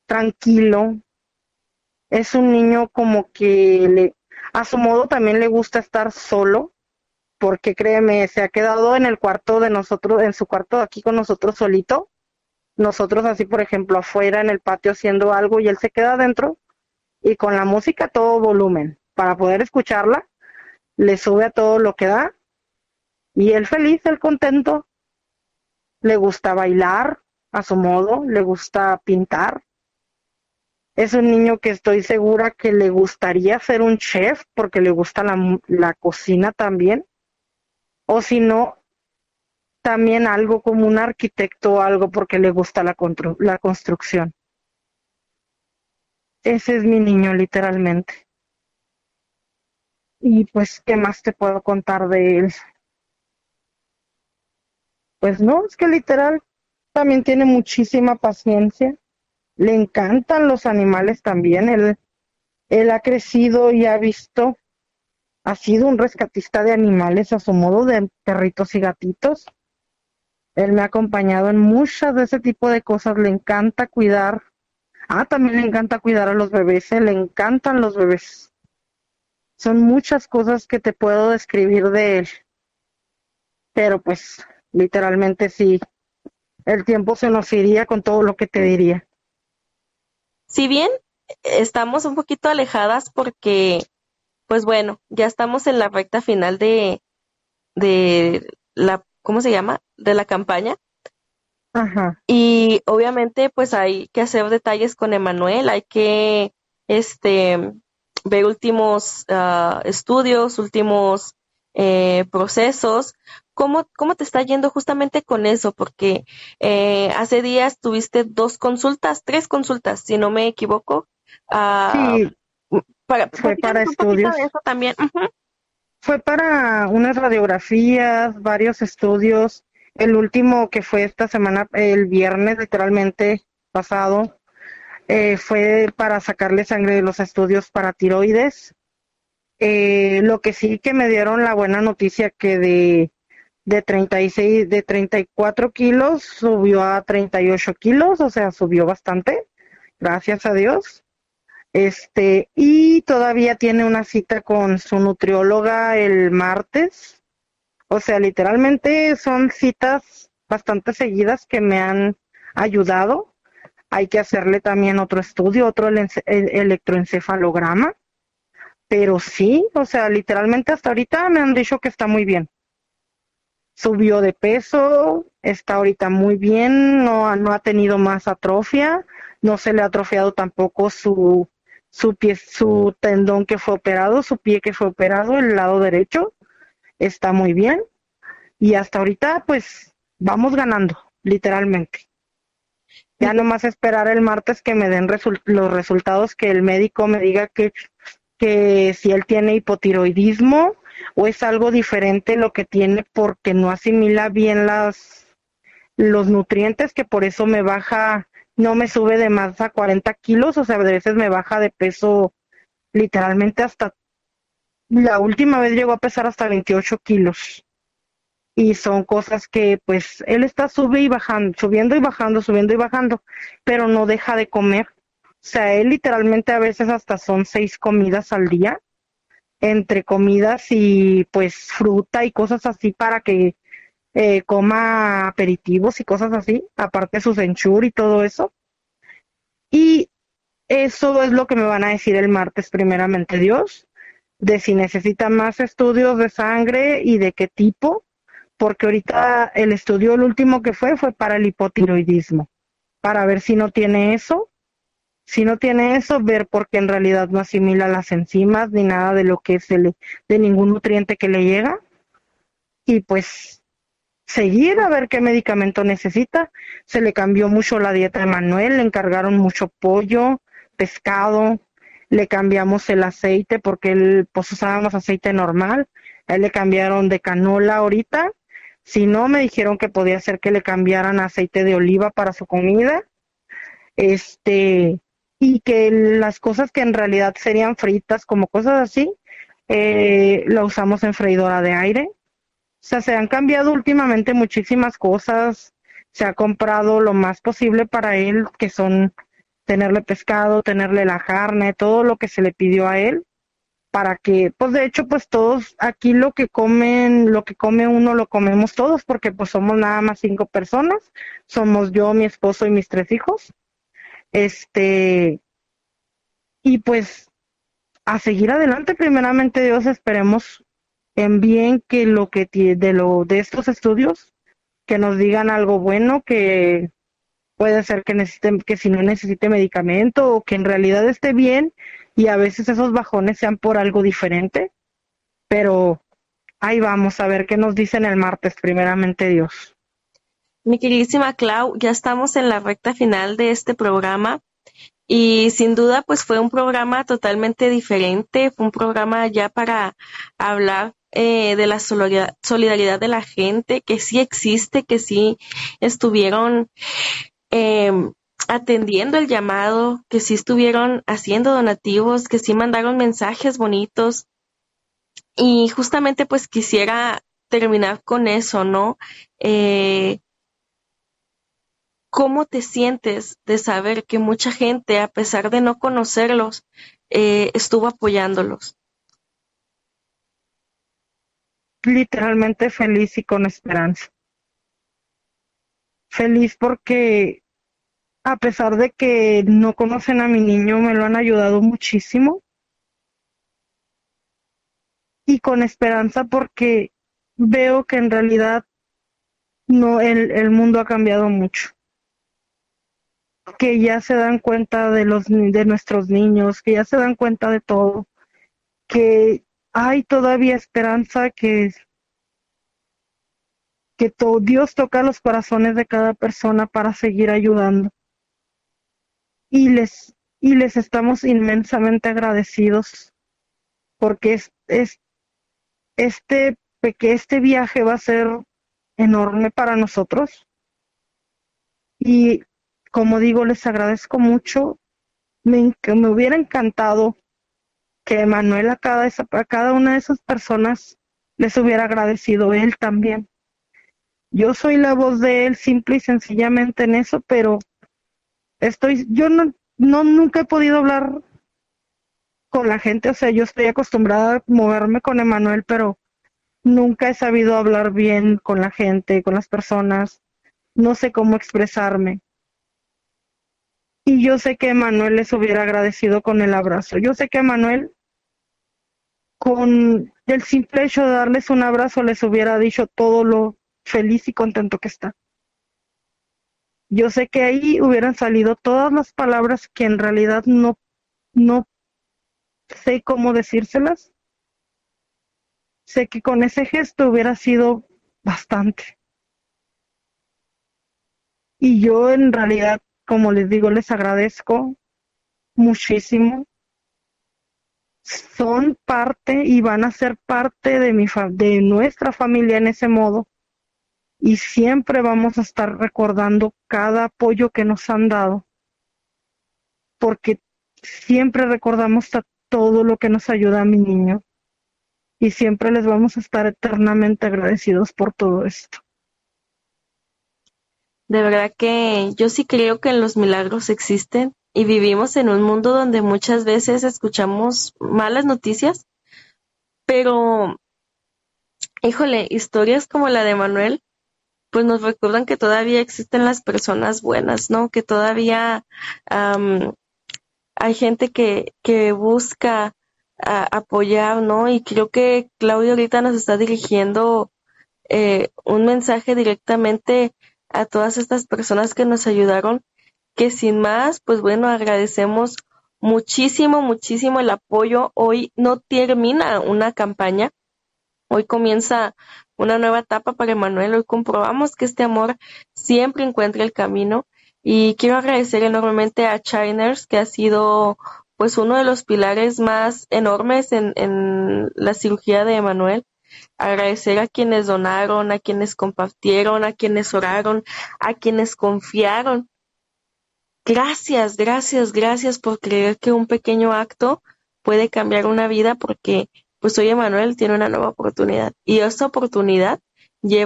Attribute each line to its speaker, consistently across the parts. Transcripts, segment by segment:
Speaker 1: tranquilo. Es un niño como que a su modo también le gusta estar solo, porque créeme, se ha quedado en el cuarto de nosotros, en su cuarto aquí con nosotros solito. Nosotros así, por ejemplo, afuera en el patio haciendo algo y él se queda adentro y con la música a todo volumen para poder escucharla, le sube a todo lo que da y él feliz, él contento, le gusta bailar a su modo, le gusta pintar. Es un niño que estoy segura que le gustaría ser un chef porque le gusta la cocina también. O si no, también algo como un arquitecto o algo porque le gusta la construcción. Ese es mi niño, literalmente. Y pues, ¿qué más te puedo contar de él? Pues no, es que literal también tiene muchísima paciencia. Le encantan los animales también. Él ha crecido y ha visto, ha sido un rescatista de animales a su modo, de perritos y gatitos. Él me ha acompañado en muchas de ese tipo de cosas. Le encanta cuidar. También le encanta cuidar a los bebés. Le encantan los bebés. Son muchas cosas que te puedo describir de él. Pero pues, literalmente sí, el tiempo se nos iría con todo lo que te diría.
Speaker 2: Si bien estamos un poquito alejadas porque, pues bueno, ya estamos en la recta final de la, ¿cómo se llama? De la campaña.
Speaker 1: Ajá.
Speaker 2: Y obviamente, pues hay que hacer detalles con Emanuel, hay que, este, ver últimos estudios, últimos procesos. ¿Cómo te está yendo justamente con eso? Porque hace días tuviste tres consultas, si no me equivoco. Ah,
Speaker 1: Sí, fue para
Speaker 2: platícanos un poquito de
Speaker 1: estudios.
Speaker 2: eso también. Ujú.
Speaker 1: Fue para unas radiografías, varios estudios. El último que fue esta semana, el viernes literalmente pasado, fue para sacarle sangre de los estudios para tiroides. Lo que sí que me dieron la buena noticia que de 36, de 34 kilos subió a 38 kilos, o sea, subió bastante, gracias a Dios. Y todavía tiene una cita con su nutrióloga el martes. O sea, literalmente son citas bastante seguidas que me han ayudado. Hay que hacerle también otro estudio, otro electroencefalograma. Pero sí, o sea, literalmente hasta ahorita me han dicho que está muy bien. Subió de peso, está ahorita muy bien, no ha tenido más atrofia, no se le ha atrofiado tampoco su tendón que fue operado, su pie que fue operado, el lado derecho, está muy bien. Y hasta ahorita, pues, vamos ganando, literalmente. Ya nomás esperar el martes que me den los resultados, que el médico me diga que si él tiene hipotiroidismo o es algo diferente lo que tiene porque no asimila bien los nutrientes, que por eso me baja, no me sube de más a 40 kilos, o sea, a veces me baja de peso literalmente hasta, la última vez llegó a pesar hasta 28 kilos. Y son cosas que pues él está sube y bajando, subiendo y bajando, subiendo y bajando, pero no deja de comer. O sea, él literalmente a veces hasta son 6 comidas al día, entre comidas y pues fruta y cosas así para que coma aperitivos y cosas así, aparte su enchur y todo eso. Y eso es lo que me van a decir el martes, primeramente Dios, de si necesita más estudios de sangre y de qué tipo, porque ahorita el estudio, el último que fue para el hipotiroidismo, para ver si no tiene eso. Si no tiene eso, ver por qué en realidad no asimila las enzimas ni nada de lo que de ningún nutriente que le llega. Y pues seguir a ver qué medicamento necesita. Se le cambió mucho la dieta de Manuel, le encargaron mucho pollo, pescado, le cambiamos el aceite porque él, pues usábamos aceite normal, a él le cambiaron de canola ahorita. Si no, me dijeron que podía ser que le cambiaran aceite de oliva para su comida. Y que las cosas que en realidad serían fritas, como cosas así, la usamos en freidora de aire. O sea, se han cambiado últimamente muchísimas cosas, se ha comprado lo más posible para él, que son tenerle pescado, tenerle la carne, todo lo que se le pidió a él, para que, pues de hecho, pues todos aquí lo que comen, lo que come uno lo comemos todos, porque pues somos nada más 5 personas, somos yo, mi esposo y mis 3 hijos, este, y pues a seguir adelante, primeramente Dios, esperemos en bien que lo que de estos estudios, que nos digan algo bueno, que puede ser que necesite, que si no necesite medicamento o que en realidad esté bien y a veces esos bajones sean por algo diferente, pero ahí vamos a ver qué nos dicen el martes, primeramente Dios.
Speaker 2: Mi queridísima Clau, ya estamos en la recta final de este programa y sin duda pues fue un programa totalmente diferente, fue un programa ya para hablar de la solidaridad de la gente, que sí existe, que sí estuvieron eh, atendiendo el llamado, que sí estuvieron haciendo donativos, que sí mandaron mensajes bonitos. Y justamente pues quisiera terminar con eso, ¿no? Eh, ¿Cómo te sientes de saber que mucha gente, a pesar de no conocerlos, estuvo apoyándolos?
Speaker 1: Literalmente feliz y con esperanza. Feliz porque a pesar de que no conocen a mi niño, me lo han ayudado muchísimo y con esperanza porque veo que en realidad no, el mundo ha cambiado mucho, que ya se dan cuenta de nuestros niños, que ya se dan cuenta de todo, que hay todavía esperanza, Dios toca los corazones de cada persona para seguir ayudando y les estamos inmensamente agradecidos porque este viaje va a ser enorme para nosotros y como digo, les agradezco mucho. Me hubiera encantado que Manuel a cada una de esas personas les hubiera agradecido él también. Yo soy la voz de él simple y sencillamente en eso, pero yo nunca he podido hablar con la gente, o sea, yo estoy acostumbrada a moverme con Emanuel, pero nunca he sabido hablar bien con la gente, con las personas, no sé cómo expresarme. Y yo sé que Emanuel les hubiera agradecido con el abrazo. Yo sé que Emanuel, con el simple hecho de darles un abrazo, les hubiera dicho todo lo feliz y contento que está. Yo sé que ahí hubieran salido todas las palabras que en realidad no sé cómo decírselas. Sé que con ese gesto hubiera sido bastante. Y yo en realidad, como les digo, les agradezco muchísimo. Son parte y van a ser parte de nuestra familia en ese modo. Y siempre vamos a estar recordando cada apoyo que nos han dado, porque siempre recordamos todo lo que nos ayuda a mi niño. Y siempre les vamos a estar eternamente agradecidos por todo esto.
Speaker 2: De verdad que yo sí creo que los milagros existen y vivimos en un mundo donde muchas veces escuchamos malas noticias, pero, híjole, historias como la de Manuel, pues nos recuerdan que todavía existen las personas buenas, ¿no? Que todavía hay gente que busca apoyar, ¿no? Y creo que Claudio ahorita nos está dirigiendo un mensaje directamente a todas estas personas que nos ayudaron, que sin más, pues bueno, agradecemos muchísimo, muchísimo el apoyo. Hoy no termina una campaña, hoy comienza una nueva etapa para Emanuel. Hoy comprobamos que este amor siempre encuentra el camino y quiero agradecer enormemente a Shiners, que ha sido pues uno de los pilares más enormes en la cirugía de Emanuel. Agradecer a quienes donaron, a quienes compartieron, a quienes oraron, a quienes confiaron. Gracias, gracias, gracias por creer que un pequeño acto puede cambiar una vida, porque pues hoy Emanuel tiene una nueva oportunidad y esta oportunidad lleva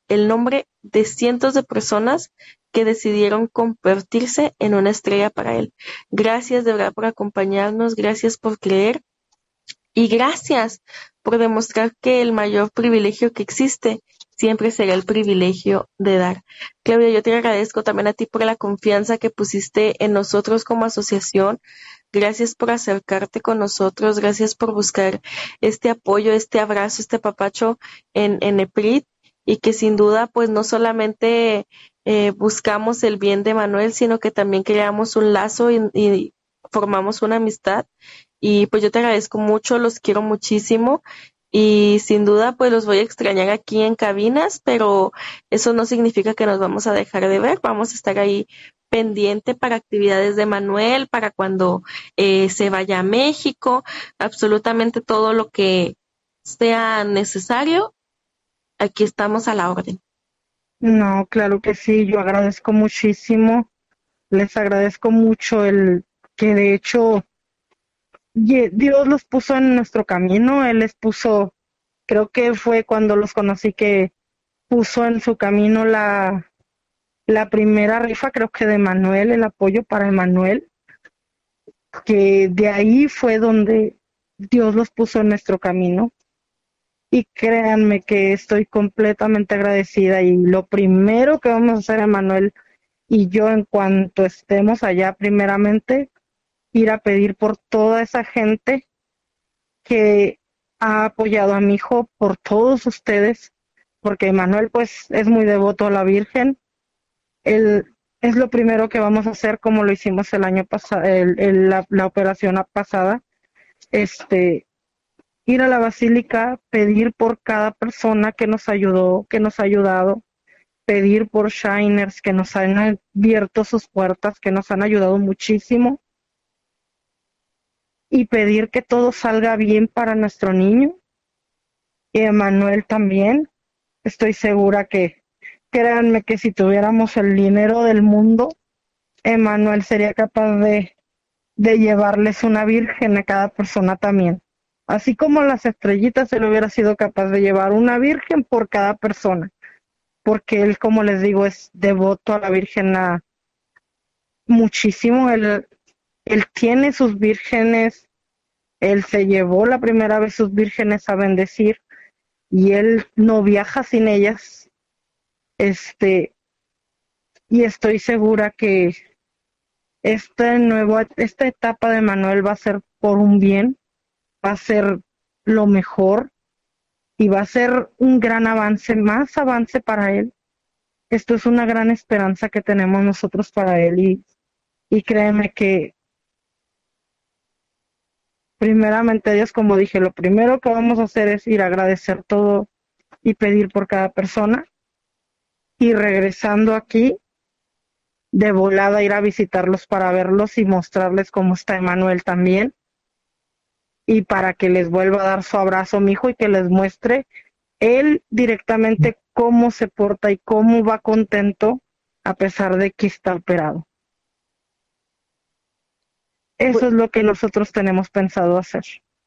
Speaker 2: el nombre de cientos de personas que decidieron convertirse en una estrella para Él. Gracias de verdad por acompañarnos, gracias por creer y gracias por demostrar que el mayor privilegio que existe siempre será el privilegio de dar. Claudia, yo te agradezco también a ti por la confianza que pusiste en nosotros como asociación. Gracias por acercarte con nosotros, gracias por buscar este apoyo, este abrazo, este papacho en EPRIT, y que sin duda pues no solamente buscamos el bien de Manuel, sino que también creamos un lazo y formamos una amistad. Y pues yo te agradezco mucho, los quiero muchísimo y sin duda pues los voy a extrañar aquí en cabinas, pero eso no significa que nos vamos a dejar de ver, vamos a estar ahí pendiente para actividades de Manuel, para cuando se vaya a México, absolutamente todo lo que sea necesario, aquí estamos a la orden.
Speaker 1: No, claro que sí, yo agradezco muchísimo, les agradezco mucho el que de hecho Dios los puso en nuestro camino, Él les puso, creo que fue cuando los conocí que puso en su camino la primera rifa, creo que de Manuel, el apoyo para Emanuel, que de ahí fue donde Dios los puso en nuestro camino. Y créanme que estoy completamente agradecida y lo primero que vamos a hacer, Emanuel y yo, en cuanto estemos allá, primeramente, ir a pedir por toda esa gente que ha apoyado a mi hijo, por todos ustedes, porque Emanuel pues es muy devoto a la Virgen. Él es lo primero que vamos a hacer, como lo hicimos el año pasado, la operación pasada, ir a la basílica, pedir por cada persona que nos ayudó, que nos ha ayudado, pedir por Shiners que nos han abierto sus puertas, que nos han ayudado muchísimo, y pedir que todo salga bien para nuestro niño. Y Emanuel también, estoy segura que, créanme que si tuviéramos el dinero del mundo, Emanuel sería capaz de llevarles una virgen a cada persona también. Así como las estrellitas, él hubiera sido capaz de llevar una virgen por cada persona, porque él, como les digo, es devoto a la Virgen muchísimo. Él tiene sus vírgenes, él se llevó la primera vez sus vírgenes a bendecir y él no viaja sin ellas. Y estoy segura que esta etapa de Manuel va a ser por un bien, va a ser lo mejor y va a ser un gran avance, más avance para él. Esto es una gran esperanza que tenemos nosotros para él y créeme que primeramente Dios, como dije, lo primero que vamos a hacer es ir a agradecer todo y pedir por cada persona y regresando aquí de volada ir a visitarlos para verlos y mostrarles cómo está Emanuel también y para que les vuelva a dar su abrazo, mi hijo, y que les muestre él directamente cómo se porta y cómo va contento a pesar de que está operado. Eso es lo que nosotros tenemos pensado hacer.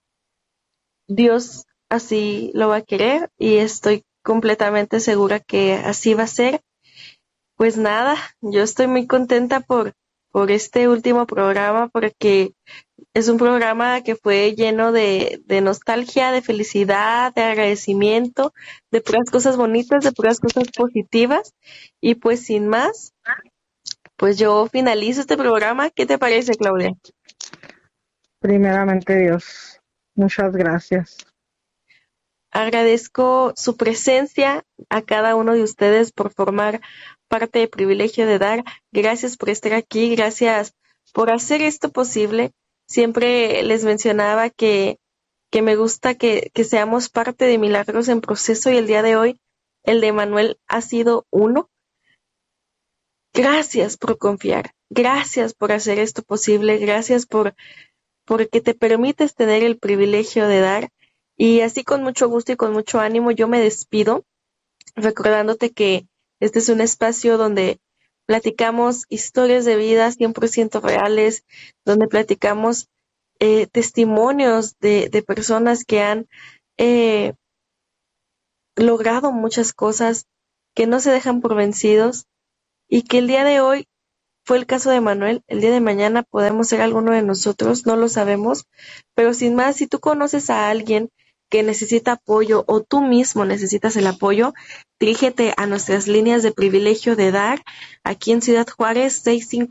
Speaker 2: Dios así lo va a querer y estoy completamente segura que así va a ser. Pues nada, yo estoy muy contenta por este último programa porque es un programa que fue lleno de nostalgia, de felicidad, de agradecimiento, de puras cosas bonitas, de puras cosas positivas. Y pues sin más, pues yo finalizo este programa. ¿Qué te parece, Claudia?
Speaker 1: Primeramente Dios, muchas gracias.
Speaker 2: Agradezco su presencia a cada uno de ustedes por formar parte del privilegio de dar. Gracias por estar aquí, gracias por hacer esto posible. Siempre les mencionaba que me gusta que seamos parte de Milagros en Proceso y el día de hoy el de Manuel ha sido uno. Gracias por confiar, gracias por hacer esto posible, gracias porque te permites tener el privilegio de dar. Y así con mucho gusto y con mucho ánimo yo me despido, recordándote que este es un espacio donde platicamos historias de vida 100% reales, donde platicamos testimonios de personas que han logrado muchas cosas que no se dejan por vencidos y que el día de hoy fue el caso de Manuel, el día de mañana podemos ser alguno de nosotros, no lo sabemos, pero sin más, si tú conoces a alguien que necesita apoyo o tú mismo necesitas el apoyo, dirígete a nuestras líneas de privilegio de dar aquí en Ciudad Juárez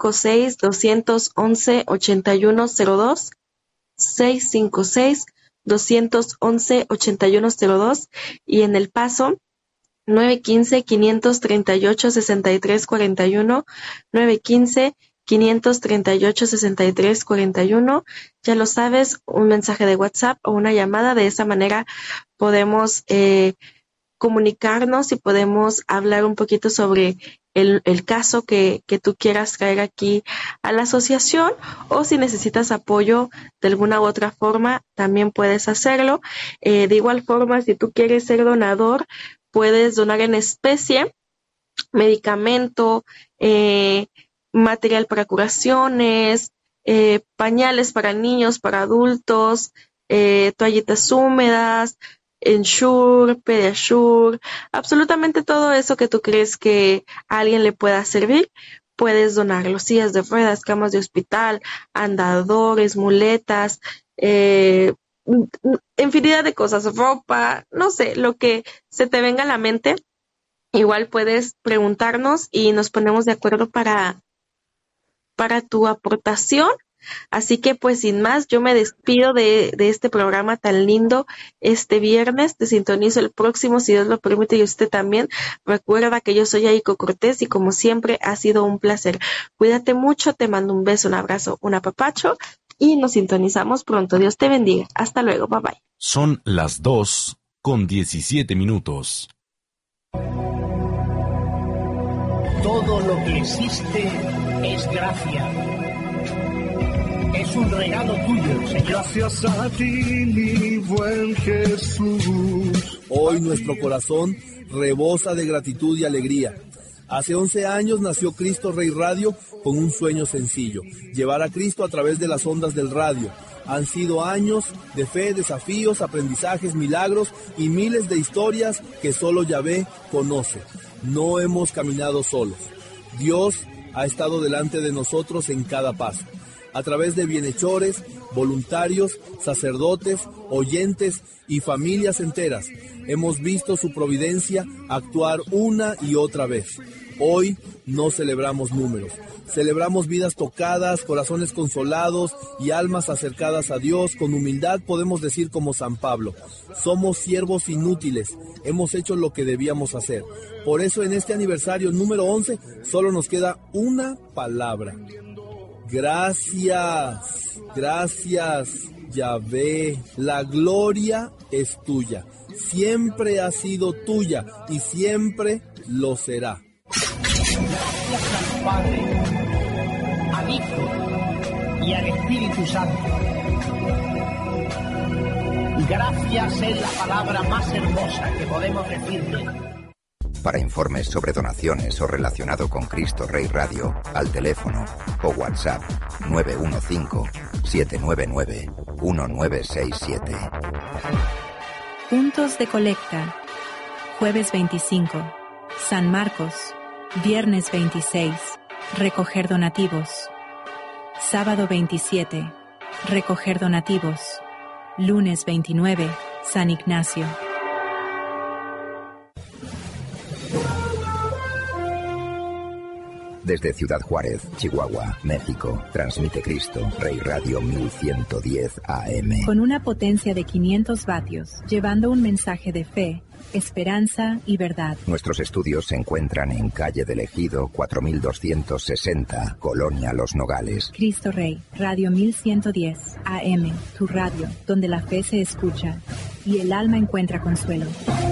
Speaker 2: 656-211-8102, 656-211-8102 y en El Paso 915-538-6341, 915-538-6341. Ya lo sabes, un mensaje de WhatsApp o una llamada. De esa manera podemos comunicarnos y podemos hablar un poquito sobre el caso que tú quieras traer aquí a la asociación, o si necesitas apoyo de alguna u otra forma, también puedes hacerlo. De igual forma, si tú quieres ser donador, puedes donar en especie, medicamento, material para curaciones, pañales para niños, para adultos, toallitas húmedas, Ensure, Pediasure, absolutamente todo eso que tú crees que a alguien le pueda servir, puedes donarlo. Sillas de ruedas, camas de hospital, andadores, muletas, infinidad de cosas, ropa, no sé, lo que se te venga a la mente. Igual puedes preguntarnos y nos ponemos de acuerdo para tu aportación. Así que pues sin más, yo me despido de este programa tan lindo este viernes. Te sintonizo el próximo, si Dios lo permite, y usted también. Recuerda que yo soy Aiko Cortés y como siempre ha sido un placer. Cuídate mucho, te mando un beso, un abrazo, un apapacho y nos sintonizamos pronto. Dios te bendiga. Hasta luego, bye bye.
Speaker 3: Son las 2:17.
Speaker 4: Todo lo que existe es gracia. Es un regalo tuyo, Señor.
Speaker 5: Gracias a ti, mi buen Jesús.
Speaker 6: Hoy nuestro corazón rebosa de gratitud y alegría. Hace 11 años nació Cristo Rey Radio con un sueño sencillo: llevar a Cristo a través de las ondas del radio. Han sido años de fe, desafíos, aprendizajes, milagros y miles de historias que solo Yahvé conoce. No hemos caminado solos. Dios ha estado delante de nosotros en cada paso. A través de bienhechores, voluntarios, sacerdotes, oyentes y familias enteras, hemos visto su providencia actuar una y otra vez. Hoy no celebramos números, celebramos vidas tocadas, corazones consolados y almas acercadas a Dios. Con humildad podemos decir como San Pablo: somos siervos inútiles, hemos hecho lo que debíamos hacer. Por eso en este aniversario número 11 solo nos queda una palabra: gracias, gracias, Yahvé. La gloria es tuya, siempre ha sido tuya y siempre lo será.
Speaker 4: Gracias al Padre, al Hijo y al Espíritu Santo. Gracias es la palabra más hermosa que podemos decirle.
Speaker 7: Para informes sobre donaciones o relacionado con Cristo Rey Radio, al teléfono o WhatsApp 915-799-1967.
Speaker 8: Puntos de colecta. Jueves 25, San Marcos. Viernes 26, recoger donativos. Sábado 27, recoger donativos. Lunes 29, San Ignacio.
Speaker 7: Desde Ciudad Juárez, Chihuahua, México, transmite Cristo Rey Radio 1110 AM.
Speaker 8: Con una potencia de 500 vatios, llevando un mensaje de fe, esperanza y verdad.
Speaker 7: Nuestros estudios se encuentran en calle del Ejido 4260, Colonia Los Nogales.
Speaker 8: Cristo Rey, Radio 1110 AM, tu radio, donde la fe se escucha y el alma encuentra consuelo.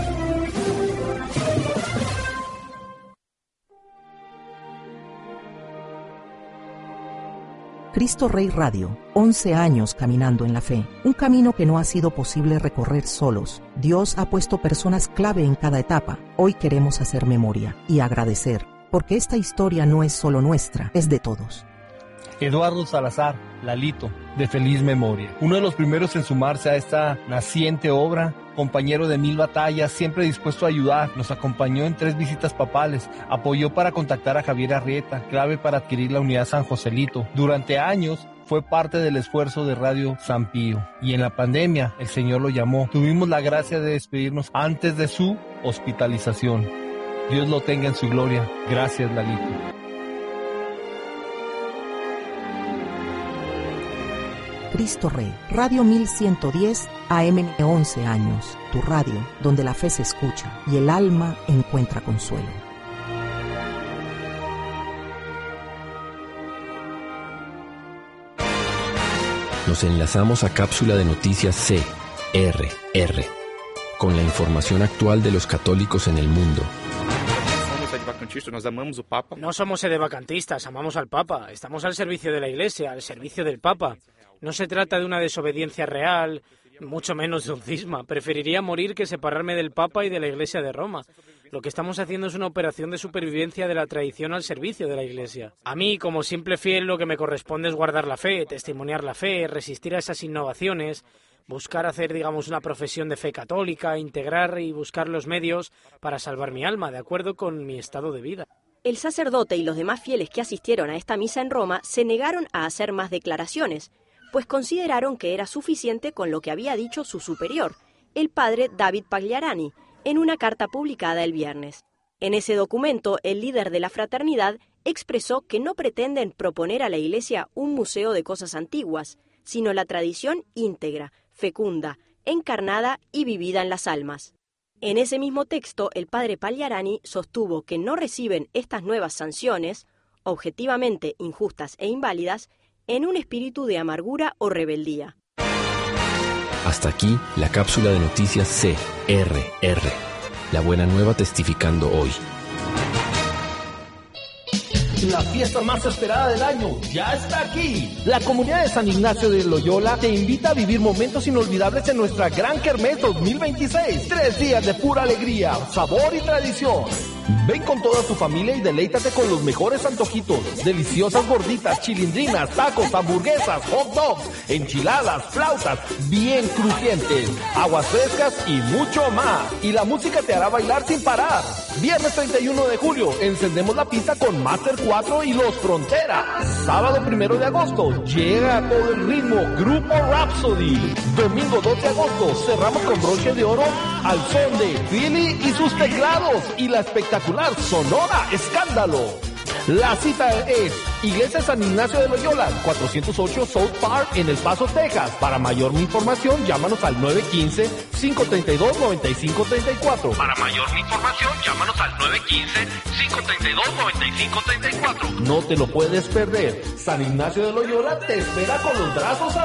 Speaker 9: Cristo Rey Radio, 11 años caminando en la fe, un camino que no ha sido posible recorrer solos. Dios ha puesto personas clave en cada etapa. Hoy queremos hacer memoria y agradecer, porque esta historia no es solo nuestra, es de todos.
Speaker 6: Eduardo Salazar, Lalito, de feliz memoria. Uno de los primeros en sumarse a esta naciente obra, compañero de 1000 batallas, siempre dispuesto a ayudar, nos acompañó en 3 visitas papales, apoyó para contactar a Javier Arrieta, clave para adquirir la unidad San Joselito. Durante años fue parte del esfuerzo de Radio San Pío, y en la pandemia el Señor lo llamó. Tuvimos la gracia de despedirnos antes de su hospitalización. Dios lo tenga en su gloria. Gracias, Lalito.
Speaker 9: Cristo Rey, Radio 1110 AM, 11 años, tu radio donde la fe se escucha y el alma encuentra consuelo.
Speaker 3: Nos enlazamos a cápsula de noticias CRR, con la información actual de los católicos en el mundo.
Speaker 10: No somos sedevacantistas, amamos al Papa, estamos al servicio de la Iglesia, al servicio del Papa. No se trata de una desobediencia real, mucho menos de un cisma. Preferiría morir que separarme del Papa y de la Iglesia de Roma. Lo que estamos haciendo es una operación de supervivencia de la tradición al servicio de la Iglesia. A mí, como simple fiel, lo que me corresponde es guardar la fe, testimoniar la fe, resistir a esas innovaciones, buscar hacer, una profesión de fe católica, integrar y buscar los medios para salvar mi alma, de acuerdo con mi estado de vida.
Speaker 11: El sacerdote y los demás fieles que asistieron a esta misa en Roma se negaron a hacer más declaraciones, pues consideraron que era suficiente con lo que había dicho su superior, el padre David Pagliarani, en una carta publicada el viernes. En ese documento, el líder de la fraternidad expresó que no pretenden proponer a la Iglesia un museo de cosas antiguas, sino la tradición íntegra, fecunda, encarnada y vivida en las almas. En ese mismo texto, el padre Pagliarani sostuvo que no reciben estas nuevas sanciones, objetivamente injustas e inválidas, en un espíritu de amargura o rebeldía.
Speaker 3: Hasta aquí la cápsula de noticias CRR. La buena nueva testificando hoy.
Speaker 12: La fiesta más esperada del año ya está aquí. La comunidad de San Ignacio de Loyola te invita a vivir momentos inolvidables en nuestra Gran Kermés 2026. 3 días de pura alegría, sabor y tradición. Ven con toda tu familia y deleítate con los mejores antojitos, deliciosas gorditas, chilindrinas, tacos, hamburguesas, hot dogs, enchiladas, flautas, bien crujientes, aguas frescas y mucho más. Y la música te hará bailar sin parar. Viernes 31 de julio, encendemos la pista con Master 4 y Los Fronteras. Sábado 1 de agosto, llega a todo el ritmo Grupo Rhapsody. Domingo 2 de agosto, cerramos con broche de oro al son de Philly y sus teclados y la espectacular Sonora Escándalo. La cita es Iglesia San Ignacio de Loyola, 408 South Park en El Paso, Texas. Para mayor información, llámanos al 915-532-9534.
Speaker 13: Para mayor información, llámanos al 915-532-9534.
Speaker 12: No te lo puedes perder. San Ignacio de Loyola te espera con los brazos abiertos.